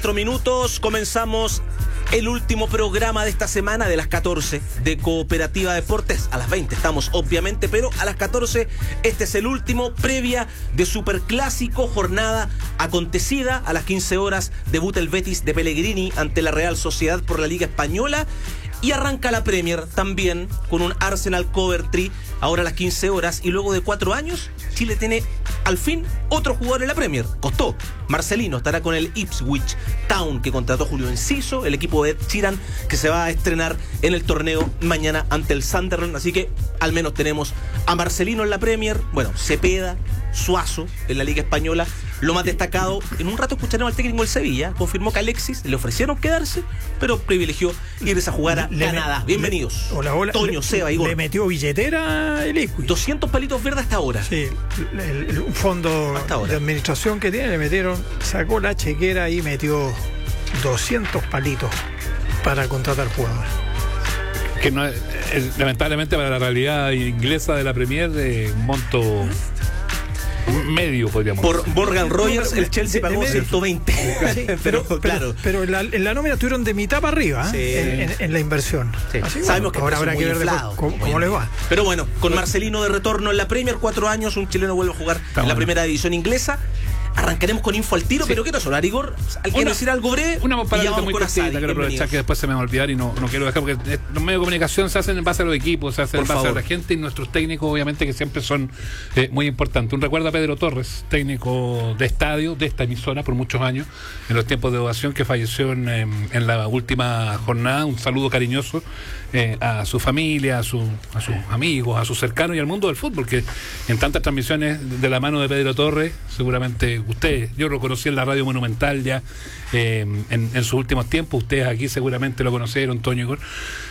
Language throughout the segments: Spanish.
4 minutos, comenzamos el último programa de esta semana de las 14 de Cooperativa Deportes. A las 20 estamos, obviamente, pero a las 14 este es el último, previa de Superclásico, jornada acontecida. A las 15 horas debuta el Betis de Pellegrini ante la Real Sociedad por la Liga Española. Y arranca la Premier también con un Arsenal Coventry ahora a las 15 horas. Y luego de 4 años, Chile tiene al fin otro jugador en la Premier. Costó. Marcelino estará con el Ipswich Town, que contrató Julio Enciso, el equipo de Ed Sheeran, que se va a estrenar en el torneo mañana ante el Sunderland. Así que al menos tenemos a Marcelino en la Premier. Bueno, Cepeda, Suazo en la Liga Española. Lo más destacado, en un rato escucharemos al técnico del Sevilla, confirmó que a Alexis le ofrecieron quedarse, pero privilegió irse a jugar a Canadá. Bienvenidos. Hola. Toño, Seba, Igor. Le metió billetera el Ipswich. 200 palitos verdes hasta ahora. Sí, un fondo de administración que tiene, le metieron, sacó la chequera y metió 200 palitos para contratar jugadores. Que no es, lamentablemente para la realidad inglesa de la Premier, un monto medio, podríamos decir. Por Morgan Rogers, Rogers, el Chelsea pagó 120. Sí, pero en la nómina estuvieron de mitad para arriba, sí, en la inversión. Sí. Así, sabemos que ahora habrá que ver cómo les va. Pero bueno, con Marcelino de retorno en la Premier, 4 años, un chileno vuelve a jugar en la primera división inglesa. Arrancaremos con info al tiro, sí. Pero quiero hablar, Igor. ¿Quiero decir algo breve? Una palabra muy cortita, quiero aprovechar que después se me va a olvidar y no quiero dejar, porque los medios de comunicación se hacen en base a los equipos, se hacen en base a la gente y nuestros técnicos, obviamente, que siempre son muy importantes. Un recuerdo a Pedro Torres, técnico de estadio de esta emisora por muchos años, en los tiempos de ovación, que falleció en la última jornada. Un saludo cariñoso a su familia, a sus amigos, a sus cercanos y al mundo del fútbol, que en tantas transmisiones de la mano de Pedro Torres, seguramente yo lo conocí en la Radio Monumental ya en sus últimos tiempos, ustedes aquí seguramente lo conocieron, Toño, Igor.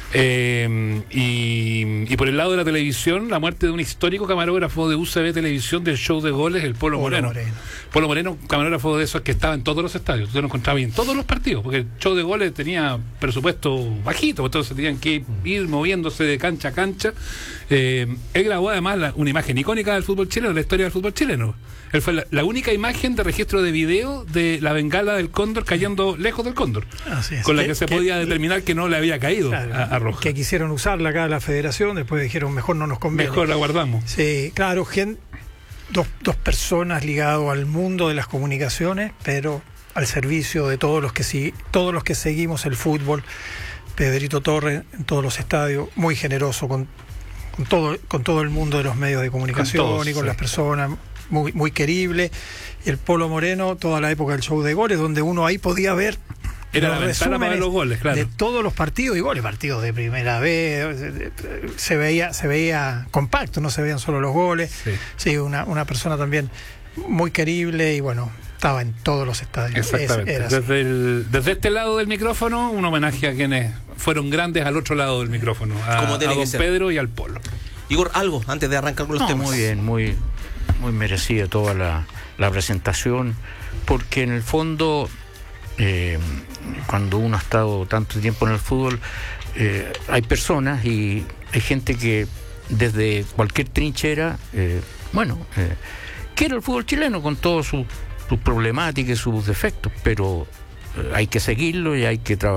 Y por el lado de la televisión, la muerte de un histórico camarógrafo de UCB Televisión del show de goles, el Polo Moreno. Polo Moreno, camarógrafo de esos que estaba en todos los estadios, usted lo encontraba bien, todos los partidos, porque el show de goles tenía presupuesto bajito, entonces tenían que ir moviéndose de cancha a cancha. Él grabó además una imagen icónica del fútbol chileno, de la historia del fútbol chileno. Él fue la única imagen de registro de video de la bengala del cóndor cayendo lejos del cóndor, con la que se podía determinar que no le había caído, claro, a Roja. Que quisieron usarla acá a la federación, después dijeron mejor no nos conviene. Mejor la guardamos. Sí, claro, dos personas ligadas al mundo de las comunicaciones, pero al servicio de todos los que seguimos el fútbol. Pedrito Torres en todos los estadios, muy generoso con todo el mundo de los medios de comunicación, con todos, y con las personas. Muy, muy querible. Y el Polo Moreno, toda la época del show de goles, donde uno ahí podía ver la ventana para los goles, claro, de todos los partidos y goles, partidos de primera vez, se veía compacto, no se veían solo los goles. Sí, una persona también muy querible y bueno, estaba en todos los estadios. Exactamente. Desde este lado del micrófono, un homenaje a quienes fueron grandes al otro lado del micrófono, a don Pedro y al Polo. Igor, algo antes de arrancar con los temas. Muy bien, muy merecida toda la presentación, porque en el fondo cuando uno ha estado tanto tiempo en el fútbol, hay personas y hay gente que desde cualquier trinchera quiere el fútbol chileno con todas sus problemáticas y sus defectos, pero hay que seguirlo y hay que trabajar